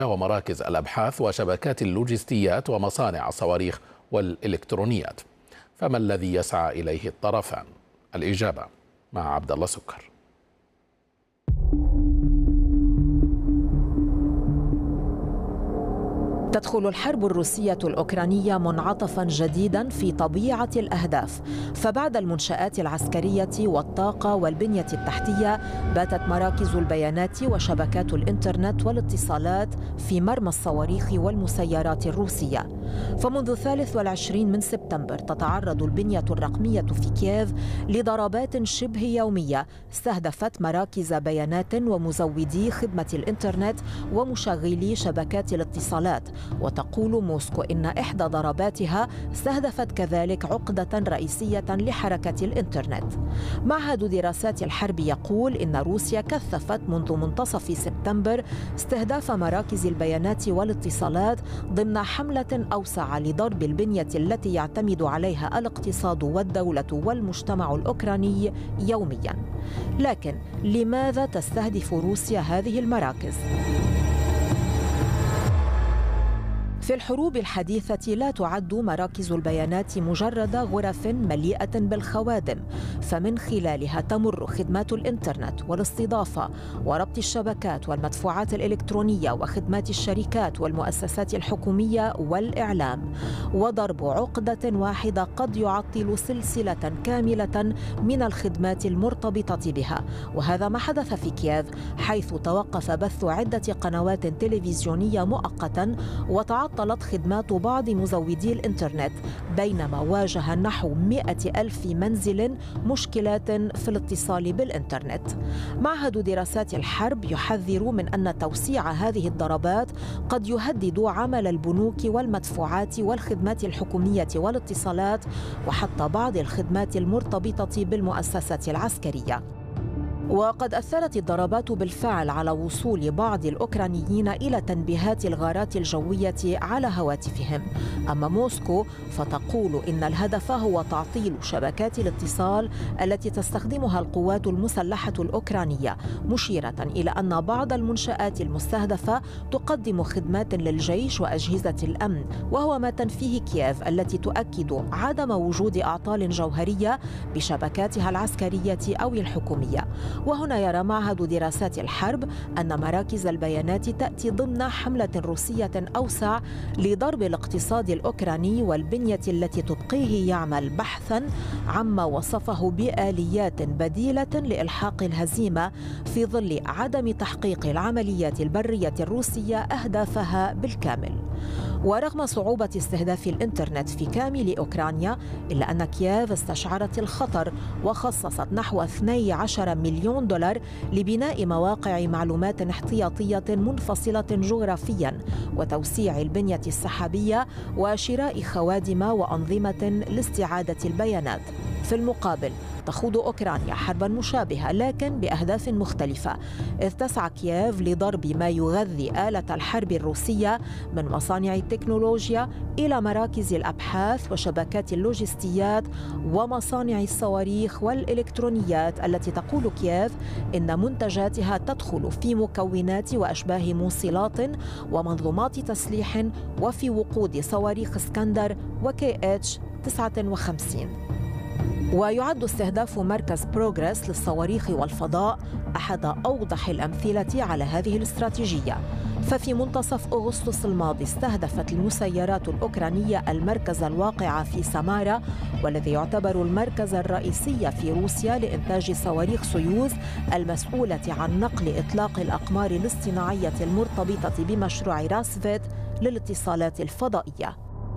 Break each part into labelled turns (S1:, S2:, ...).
S1: ومراكز الأبحاث وشبكات اللوجستيات ومصانع الصواريخ والإلكترونيات. فما الذي يسعى إليه الطرفان؟ الإجابة مع عبد الله سكر.
S2: تدخل الحرب الروسية الأوكرانية منعطفا جديدا في طبيعة الأهداف، فبعد المنشآت العسكرية والطاقة والبنية التحتية باتت مراكز البيانات وشبكات الإنترنت والاتصالات في مرمى الصواريخ والمسيرات الروسية. فمنذ 23 من سبتمبر تتعرض البنية الرقمية في كييف لضربات شبه يومية استهدفت مراكز بيانات ومزودي خدمة الإنترنت ومشغلي شبكات الاتصالات. وتقول موسكو إن إحدى ضرباتها استهدفت كذلك عقدة رئيسية لحركة الإنترنت. معهد دراسات الحرب يقول إن روسيا كثفت منذ منتصف سبتمبر استهداف مراكز البيانات والاتصالات ضمن حملة أوسع لضرب البنية التي يعتمد عليها الاقتصاد والدولة والمجتمع الأوكراني يوميا. لكن لماذا تستهدف روسيا هذه المراكز؟ في الحروب الحديثة لا تعد مراكز البيانات مجرد غرف مليئة بالخوادم، فمن خلالها تمر خدمات الإنترنت والاستضافة وربط الشبكات والمدفوعات الإلكترونية وخدمات الشركات والمؤسسات الحكومية والإعلام. وضرب عقدة واحدة قد يعطل سلسلة كاملة من الخدمات المرتبطة بها، وهذا ما حدث في كييف، حيث توقف بث عدة قنوات تلفزيونية مؤقتا وتعطلت خدمات بعض مزودي الإنترنت، بينما واجه نحو 100,000 منزل مشكلات في الاتصال بالإنترنت. معهد دراسات الحرب يحذر من أن توسيع هذه الضربات قد يهدد عمل البنوك والمدفوعات والخدمات الحكومية والاتصالات وحتى بعض الخدمات المرتبطة بالمؤسسة العسكرية. وقد أثرت الضربات بالفعل على وصول بعض الأوكرانيين إلى تنبيهات الغارات الجوية على هواتفهم. أما موسكو فتقول إن الهدف هو تعطيل شبكات الاتصال التي تستخدمها القوات المسلحة الأوكرانية، مشيرة إلى أن بعض المنشآت المستهدفة تقدم خدمات للجيش وأجهزة الأمن، وهو ما تنفيه كييف التي تؤكد عدم وجود أعطال جوهرية بشبكاتها العسكرية أو الحكومية. وهنا يرى معهد دراسات الحرب أن مراكز البيانات تأتي ضمن حملة روسية أوسع لضرب الاقتصاد الأوكراني والبنية التي تبقيه يعمل بحثاً عما وصفه بآليات بديلة لإلحاق الهزيمة في ظل عدم تحقيق العمليات البرية الروسية أهدافها بالكامل. ورغم صعوبة استهداف الإنترنت في كامل أوكرانيا، إلا أن كييف استشعرت الخطر وخصصت نحو 12 مليون دولار لبناء مواقع معلومات احتياطية منفصلة جغرافياً وتوسيع البنية السحابية وشراء خوادم وأنظمة لاستعادة البيانات. في المقابل تخوض أوكرانيا حربا مشابهة لكن بأهداف مختلفة، إذ تسعى كييف لضرب ما يغذي آلة الحرب الروسية من مصانع التكنولوجيا إلى مراكز الأبحاث وشبكات اللوجستيات ومصانع الصواريخ والإلكترونيات التي تقول كييف إن منتجاتها تدخل في مكونات وأشباه موصلات ومنظومات تسليح وفي وقود صواريخ اسكندر وKH 59. ويعد استهداف مركز بروغريس للصواريخ والفضاء أحد أوضح الأمثلة على هذه الاستراتيجية. ففي منتصف أغسطس الماضي استهدفت المسيرات الأوكرانية المركز الواقع في سامارا، والذي يعتبر المركز الرئيسي في روسيا لإنتاج صواريخ سويوز المسؤولة عن نقل إطلاق الأقمار الاصطناعية المرتبطة بمشروع راسفيت للاتصالات الفضائية.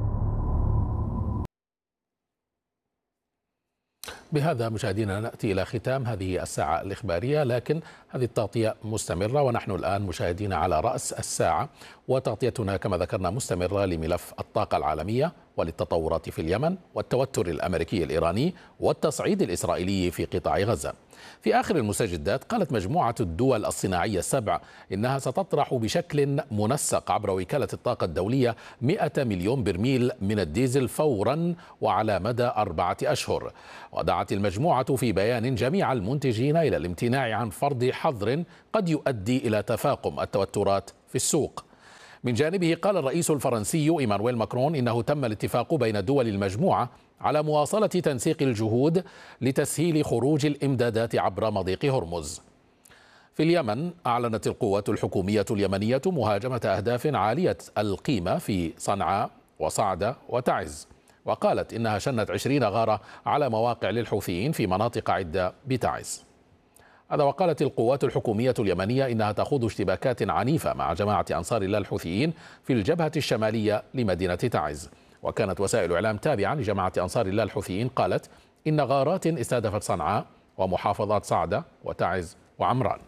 S1: بهذا مشاهدينا نأتي إلى ختام هذه الساعة الإخبارية، لكن هذه التغطية مستمرة ونحن الآن مشاهدين على رأس الساعة، وتغطيتنا كما ذكرنا مستمرة لملف الطاقة العالمية وللتطورات في اليمن والتوتر الأمريكي الإيراني والتصعيد الإسرائيلي في قطاع غزة. في آخر المستجدات قالت مجموعة الدول الصناعية السبع إنها ستطرح بشكل منسق عبر وكالة الطاقة الدولية 100 مليون برميل من الديزل فورا وعلى مدى 4 أشهر. ودعت المجموعة في بيان جميع المنتجين إلى الامتناع عن فرض حظر قد يؤدي إلى تفاقم التوترات في السوق. من جانبه قال الرئيس الفرنسي إيمانويل ماكرون إنه تم الاتفاق بين دول المجموعة على مواصلة تنسيق الجهود لتسهيل خروج الإمدادات عبر مضيق هرمز. في اليمن أعلنت القوات الحكومية اليمنية مهاجمة أهداف عالية القيمة في صنعاء وصعدة وتعز، وقالت إنها شنت 20 غارة على مواقع للحوثيين في مناطق عدة بتعز. هذا وقالت القوات الحكومية اليمنية إنها تخوض اشتباكات عنيفة مع جماعة أنصار الله الحوثيين في الجبهة الشمالية لمدينة تعز. وكانت وسائل إعلام تابعة لجماعة أنصار الله الحوثيين قالت إن غارات استهدفت صنعاء ومحافظات صعدة وتعز وعمران.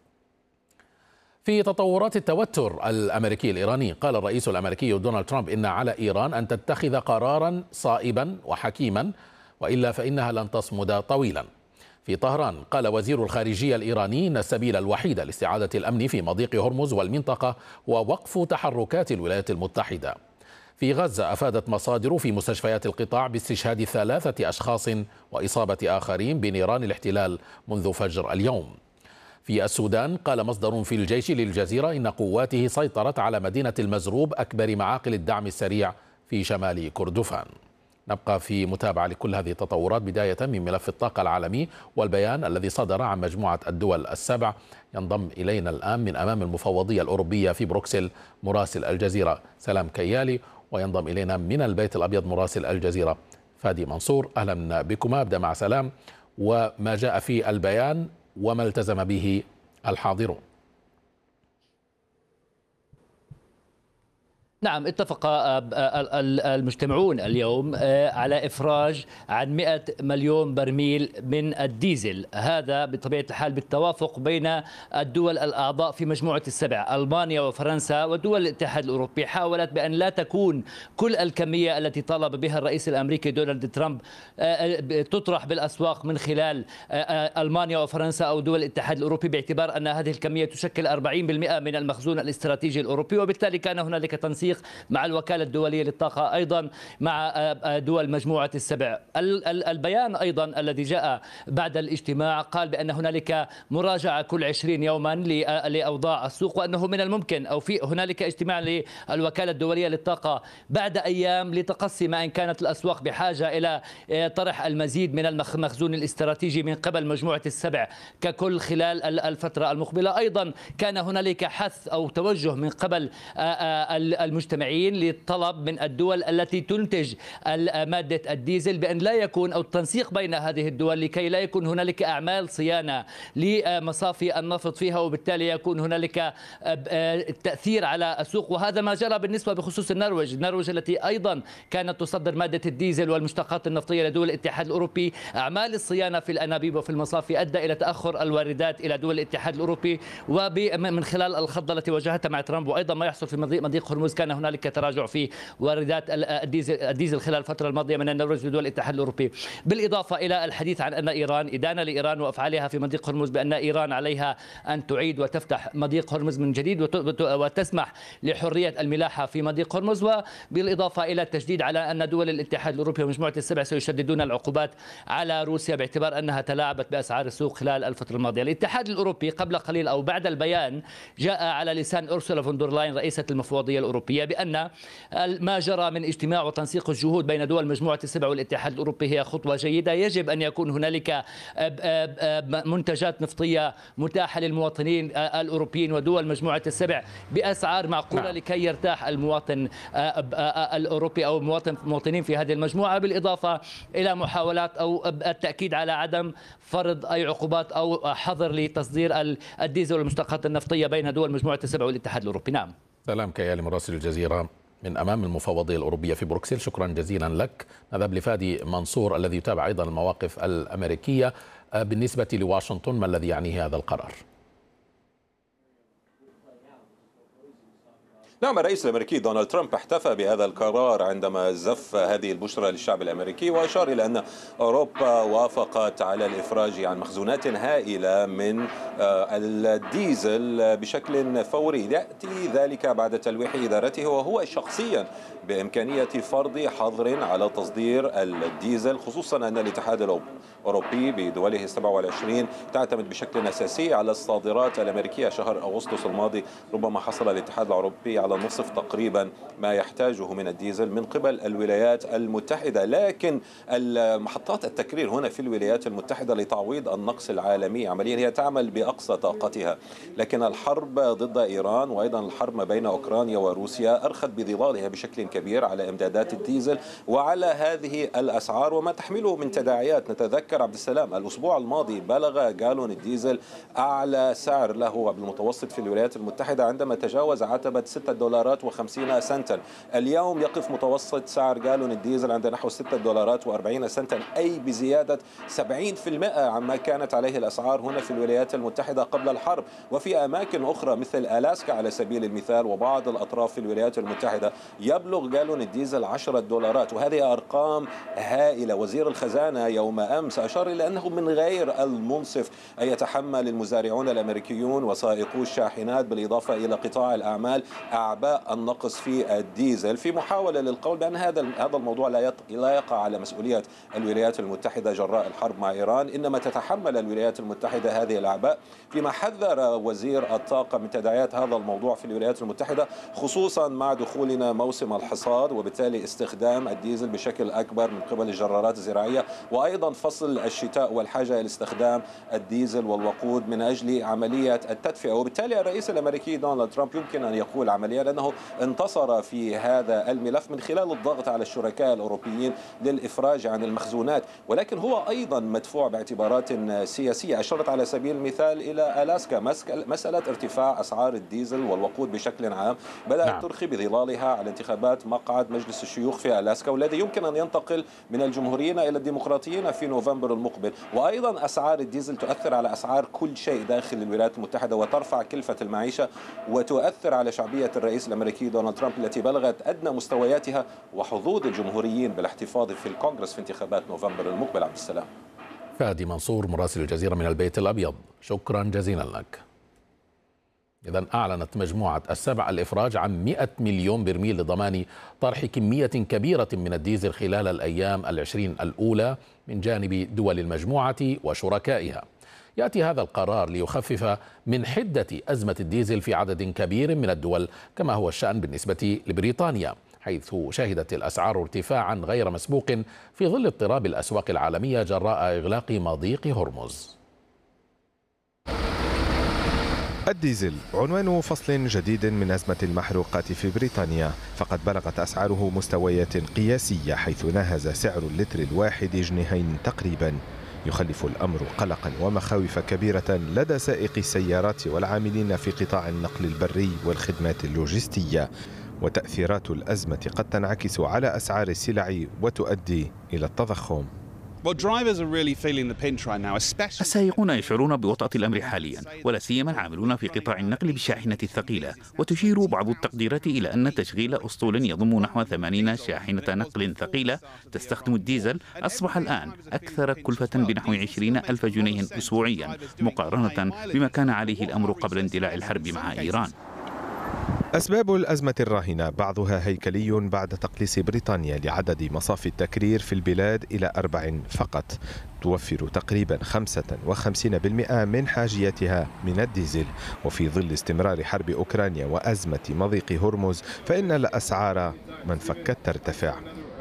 S1: في تطورات التوتر الأمريكي الإيراني، قال الرئيس الأمريكي دونالد ترامب إن على إيران أن تتخذ قرارا صائبا وحكيما وإلا فإنها لن تصمد طويلا. في طهران قال وزير الخارجية الإيراني إن السبيل الوحيد لاستعادة الأمن في مضيق هرمز والمنطقة هو وقف تحركات الولايات المتحدة. في غزة أفادت مصادر في مستشفيات القطاع باستشهاد 3 أشخاص وإصابة آخرين بنيران الاحتلال منذ فجر اليوم. في السودان قال مصدر في الجيش للجزيرة إن قواته سيطرت على مدينة المزروب أكبر معاقل الدعم السريع في شمال كردفان. نبقى في متابعة لكل هذه التطورات، بداية من ملف الطاقة العالمي والبيان الذي صدر عن مجموعة الدول السبع. ينضم إلينا الآن من أمام المفوضية الأوروبية في بروكسل مراسل الجزيرة سلام كيالي، وينضم إلينا من البيت الأبيض مراسل الجزيرة فادي منصور. أهلا بكما. أبدأ مع سلام وما جاء في البيان وما التزم به الحاضرون.
S3: نعم، اتفق المجتمعون اليوم على إفراج عن 100 مليون برميل من الديزل، هذا بطبيعة الحال بالتوافق بين الدول الأعضاء في مجموعة السبع، ألمانيا وفرنسا ودول الاتحاد الأوروبي. حاولت بأن لا تكون كل الكمية التي طالب بها الرئيس الأمريكي دونالد ترامب تطرح بالأسواق من خلال ألمانيا وفرنسا أو دول الاتحاد الأوروبي، باعتبار أن هذه الكمية تشكل 40% من المخزون الاستراتيجي الأوروبي، وبالتالي كان هنالك تنسيق مع الوكالة الدولية للطاقة أيضا مع دول مجموعة السبع. البيان أيضا الذي جاء بعد الاجتماع قال بأن هنالك مراجعة كل 20 يوما لأوضاع السوق، وأنه من الممكن أو في هنالك اجتماع للوكالة الدولية للطاقة بعد أيام لتقصي ما إن كانت الأسواق بحاجة إلى طرح المزيد من المخزون الاستراتيجي من قبل مجموعة السبع ككل خلال الفترة المقبلة. أيضا كان هنالك حث أو توجه من قبل المجتمعين للطلب من الدول التي تنتج مادة الديزل بأن لا يكون أو التنسيق بين هذه الدول لكي لا يكون هنالك أعمال صيانة لمصافي النفط فيها، وبالتالي يكون هنالك تأثير على السوق. وهذا ما جرى بالنسبة بخصوص النرويج التي أيضا كانت تصدر مادة الديزل والمشتقات النفطية لدول الاتحاد الأوروبي. أعمال الصيانة في الأنابيب وفي المصافي أدى إلى تأخر الواردات إلى دول الاتحاد الأوروبي، ومن خلال الخضة التي واجهتها مع ترامب وأيضا ما يحصل في مضيق هرمز كان هنالك تراجع في واردات الديزل خلال الفترة الماضية من النرويج لدول الاتحاد الأوروبي. بالإضافة إلى الحديث عن أن إيران إدانة لإيران وأفعالها في مضيق هرمز، بأن إيران عليها أن تعيد وتفتح مضيق هرمز من جديد وتسمح لحرية الملاحة في مضيق هرمز. وبالإضافة إلى التشديد على أن دول الاتحاد الأوروبي ومجموعة السبع سيشددون العقوبات على روسيا باعتبار أنها تلاعبت بأسعار السوق خلال الفترة الماضية. الاتحاد الأوروبي قبل قليل أو بعد البيان جاء على لسان أورسولا فون دور لاين رئيسة المفوضية الأوروبية بأن ما جرى من اجتماع وتنسيق الجهود بين دول مجموعة السبع والاتحاد الأوروبي هي خطوة جيدة. يجب أن يكون هنالك منتجات نفطية متاحة للمواطنين الأوروبيين ودول مجموعة السبع بأسعار معقولة لكي يرتاح المواطن الأوروبي أو مواطنين في هذه المجموعة، بالإضافة إلى محاولات أو التأكيد على عدم فرض أي عقوبات أو حظر لتصدير الديزل والمشتقات النفطية بين دول مجموعة السبع والاتحاد الأوروبي. نعم.
S1: سلام كيالي مراسل الجزيرة من أمام المفوضية الأوروبية في بروكسل، شكرا جزيلا لك. نذهب لفادي منصور الذي يتابع أيضا المواقف الأمريكية. بالنسبة لواشنطن ما الذي يعنيه هذا القرار؟
S4: نعم، الرئيس الأمريكي دونالد ترامب احتفى بهذا القرار عندما زف هذه البشرى للشعب الأمريكي، وأشار إلى أن أوروبا وافقت على الإفراج عن مخزونات هائلة من الديزل بشكل فوري. يأتي ذلك بعد تلويح إدارته وهو شخصيا بإمكانية فرض حظر على تصدير الديزل، خصوصا أن الاتحاد الأوروبي بدوله 27 تعتمد بشكل أساسي على الصادرات الأمريكية. شهر أغسطس الماضي ربما حصل الاتحاد الأوروبي على على نصف تقريبا ما يحتاجه من الديزل من قبل الولايات المتحدة. لكن محطات التكرير هنا في الولايات المتحدة لتعويض النقص العالمي عمليا هي تعمل بأقصى طاقتها، لكن الحرب ضد إيران وأيضا الحرب ما بين أوكرانيا وروسيا أرخت بظلالها بشكل كبير على إمدادات الديزل وعلى هذه الأسعار وما تحمله من تداعيات. نتذكر عبد السلام الأسبوع الماضي بلغ جالون الديزل أعلى سعر له بالمتوسط في الولايات المتحدة عندما تجاوز عتبة $6.50. اليوم يقف متوسط سعر جالون الديزل عند نحو $6.40، أي بزيادة 70% عما كانت عليه الأسعار هنا في الولايات المتحدة قبل الحرب. وفي أماكن أخرى مثل ألاسكا على سبيل المثال وبعض الأطراف في الولايات المتحدة يبلغ جالون الديزل $10، وهذه أرقام هائلة. وزير الخزانة يوم أمس أشار إلى أنه من غير المنصف أن يتحمل المزارعون الأمريكيون وسائقو الشاحنات بالإضافة إلى قطاع الأعمال أعباء النقص في الديزل، في محاولة للقول بأن هذا الموضوع لا يقع على مسؤولية الولايات المتحدة جراء الحرب مع إيران، إنما تتحمل الولايات المتحدة هذه الأعباء. فيما حذر وزير الطاقة من تداعيات هذا الموضوع في الولايات المتحدة خصوصا مع دخولنا موسم الحصاد وبالتالي استخدام الديزل بشكل أكبر من قبل الجرارات الزراعية، وأيضا فصل الشتاء والحاجة إلى استخدام الديزل والوقود من أجل عملية التدفئة. وبالتالي الرئيس الأمريكي دونالد ترامب يمكن أن يقول عمليا أنه انتصر في هذا الملف من خلال الضغط على الشركاء الأوروبيين للإفراج عن المخزونات، ولكن هو أيضا مدفوع باعتبارات سياسية. أشرت على سبيل المثال إلى ألاسكا، مسألة ارتفاع أسعار الديزل والوقود بشكل عام بدأت ترخي بظلالها على انتخابات مقعد مجلس الشيوخ في ألاسكا، والذي يمكن أن ينتقل من الجمهوريين إلى الديمقراطيين في نوفمبر المقبل. وأيضا أسعار الديزل تؤثر على أسعار كل شيء داخل الولايات المتحدة وترفع كلفة المعيشة وتؤثر على شعبية الرئيس الأمريكي دونالد ترامب التي بلغت أدنى مستوياتها وحظوظ الجمهوريين بالاحتفاظ في الكونغرس في انتخابات نوفمبر المقبل. عبد السلام.
S1: فادي منصور مراسل الجزيرة من البيت الأبيض، شكرا جزيلا لك. إذن أعلنت مجموعة السبع الإفراج عن 100 مليون برميل لضمان طرح كمية كبيرة من الديزل خلال الأيام 20 الأولى من جانب دول المجموعة وشركائها. يأتي هذا القرار ليخفف من حدة أزمة الديزل في عدد كبير من الدول، كما هو الشأن بالنسبة لبريطانيا، حيث شهدت الأسعار ارتفاعا غير مسبوق في ظل اضطراب الأسواق العالمية جراء إغلاق مضيق هرمز.
S5: الديزل عنوان فصل جديد من أزمة المحروقات في بريطانيا، فقد بلغت أسعاره مستويات قياسية حيث ناهز سعر اللتر الواحد جنيهين تقريبا، يخلف الأمر قلقا ومخاوف كبيرة لدى سائقي السيارات والعاملين في قطاع النقل البري والخدمات اللوجستية، وتأثيرات الأزمة قد تنعكس على أسعار السلع وتؤدي إلى التضخم.
S6: السائقون يشعرون بوطأة الأمر حاليا، ولا سيما العاملون في قطاع النقل بالشاحنة الثقيلة، وتشير بعض التقديرات إلى أن تشغيل أسطول يضم نحو 80 شاحنة نقل ثقيلة تستخدم الديزل أصبح الآن أكثر كلفة بنحو 20,000 جنيه أسبوعيا مقارنة بما كان عليه الأمر قبل اندلاع الحرب مع إيران.
S5: أسباب الأزمة الراهنة بعضها هيكلي بعد تقليص بريطانيا لعدد مصافي التكرير في البلاد إلى 4 فقط، توفر تقريبا 55% من حاجيتها من الديزل. وفي ظل استمرار حرب أوكرانيا وأزمة مضيق هرمز فإن الأسعار من فكت ترتفع.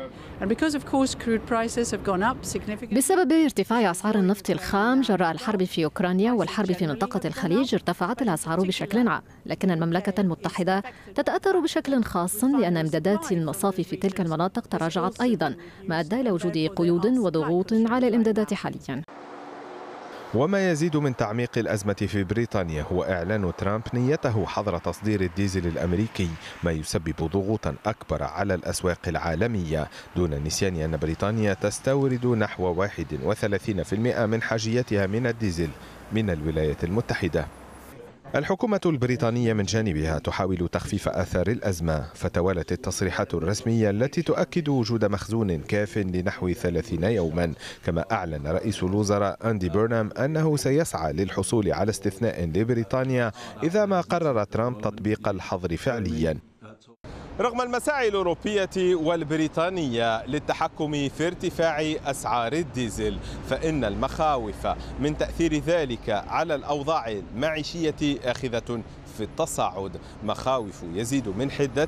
S7: بسبب ارتفاع أسعار النفط الخام جراء الحرب في أوكرانيا والحرب في منطقة الخليج ارتفعت الأسعار بشكل عام، لكن المملكة المتحدة تتأثر بشكل خاص لأن إمدادات المصافي في تلك المناطق تراجعت أيضا، ما أدى إلى وجود قيود وضغوط على الإمدادات حاليا.
S5: وما يزيد من تعميق الأزمة في بريطانيا هو إعلان ترامب نيته حظر تصدير الديزل الأمريكي، ما يسبب ضغوطا أكبر على الأسواق العالمية، دون النسيان أن بريطانيا تستورد نحو 31% من حاجيتها من الديزل من الولايات المتحدة. الحكومة البريطانية من جانبها تحاول تخفيف آثار الأزمة، فتوالت التصريحات الرسمية التي تؤكد وجود مخزون كاف لنحو 30 يوما، كما أعلن رئيس الوزراء أندي بيرنام أنه سيسعى للحصول على استثناء لبريطانيا إذا ما قرر ترامب تطبيق الحظر فعليا. رغم المساعي الأوروبية والبريطانية للتحكم في ارتفاع أسعار الديزل، فإن المخاوف من تأثير ذلك على الأوضاع المعيشية آخذة في التصاعد. مخاوف يزيد من حدة